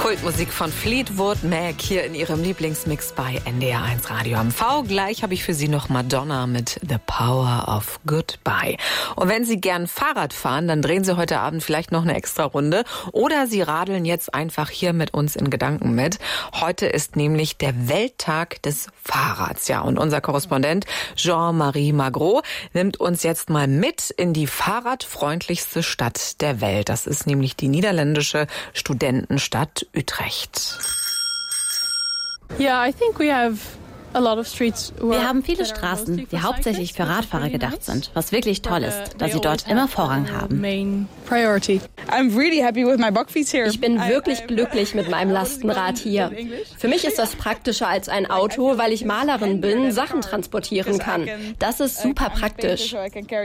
Kultmusik von Fleetwood Mac hier in ihrem Lieblingsmix bei NDR1 Radio MV. Gleich habe ich für Sie noch Madonna mit The Power of Goodbye. Und wenn Sie gern Fahrrad fahren, dann drehen Sie heute Abend vielleicht noch eine extra Runde oder Sie radeln jetzt einfach hier mit uns in Gedanken mit. Heute ist nämlich der Welttag des Fahrrads. Ja, und unser Korrespondent Jean-Marie Magro nimmt uns jetzt mal mit in die fahrradfreundlichste Stadt der Welt. Das ist nämlich die niederländische Studentenstadt Utrecht. Wir haben viele Straßen, die hauptsächlich für Radfahrer gedacht sind, was wirklich toll ist, da sie dort immer Vorrang haben. Ich bin wirklich glücklich mit meinem Lastenrad hier. Für mich ist das praktischer als ein Auto, weil ich Malerin bin, Sachen transportieren kann. Das ist super praktisch.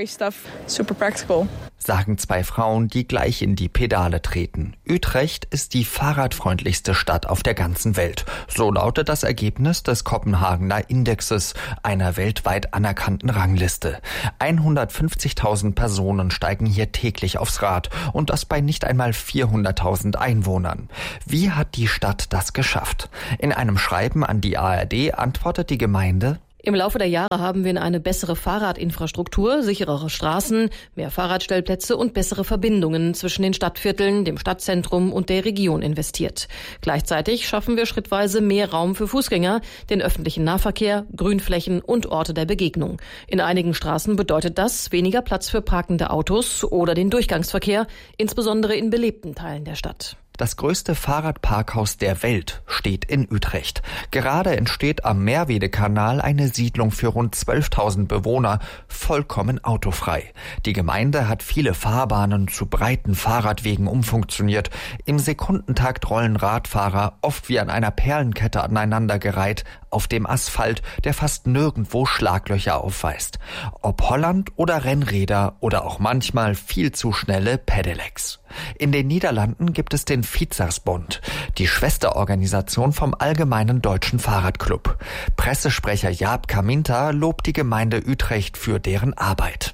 Sagen zwei Frauen, die gleich in die Pedale treten. Utrecht ist die fahrradfreundlichste Stadt auf der ganzen Welt. So lautet das Ergebnis des Kopenhagener Indexes, einer weltweit anerkannten Rangliste. 150.000 Personen steigen hier täglich aufs Rad und das bei nicht einmal 400.000 Einwohnern. Wie hat die Stadt das geschafft? In einem Schreiben an die ARD antwortet die Gemeinde: Im Laufe der Jahre haben wir in eine bessere Fahrradinfrastruktur, sicherere Straßen, mehr Fahrradstellplätze und bessere Verbindungen zwischen den Stadtvierteln, dem Stadtzentrum und der Region investiert. Gleichzeitig schaffen wir schrittweise mehr Raum für Fußgänger, den öffentlichen Nahverkehr, Grünflächen und Orte der Begegnung. In einigen Straßen bedeutet das weniger Platz für parkende Autos oder den Durchgangsverkehr, insbesondere in belebten Teilen der Stadt. Das größte Fahrradparkhaus der Welt steht in Utrecht. Gerade entsteht am Merwedekanal eine Siedlung für rund 12.000 Bewohner, vollkommen autofrei. Die Gemeinde hat viele Fahrbahnen zu breiten Fahrradwegen umfunktioniert. Im Sekundentakt rollen Radfahrer, oft wie an einer Perlenkette aneinandergereiht, auf dem Asphalt, der fast nirgendwo Schlaglöcher aufweist. Ob Holland oder Rennräder oder auch manchmal viel zu schnelle Pedelecs. In den Niederlanden gibt es den Fietsersbond, die Schwesterorganisation vom Allgemeinen Deutschen Fahrradclub. Pressesprecher Jaap Kaminta lobt die Gemeinde Utrecht für deren Arbeit.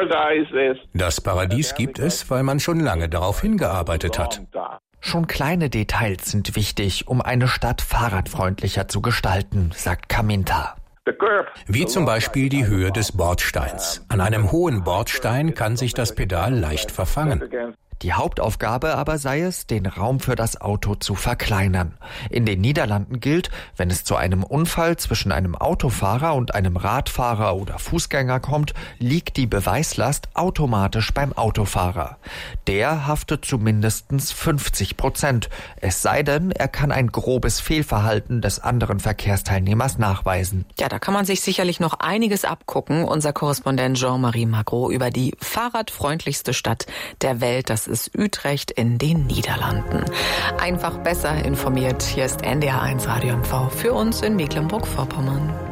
Das Paradies gibt es, weil man schon lange darauf hingearbeitet hat. Schon kleine Details sind wichtig, um eine Stadt fahrradfreundlicher zu gestalten, sagt Kaminta. Wie zum Beispiel die Höhe des Bordsteins. An einem hohen Bordstein kann sich das Pedal leicht verfangen. Die Hauptaufgabe aber sei es, den Raum für das Auto zu verkleinern. In den Niederlanden gilt, wenn es zu einem Unfall zwischen einem Autofahrer und einem Radfahrer oder Fußgänger kommt, liegt die Beweislast automatisch beim Autofahrer. Der haftet zu mindestens 50%. Es sei denn, er kann ein grobes Fehlverhalten des anderen Verkehrsteilnehmers nachweisen. Ja, da kann man sich sicherlich noch einiges abgucken. Unser Korrespondent Jean-Marie Magro über die fahrradfreundlichste Stadt der Welt. Das ist Utrecht in den Niederlanden. Einfach besser informiert. Hier ist NDR1 Radio MV für uns in Mecklenburg-Vorpommern.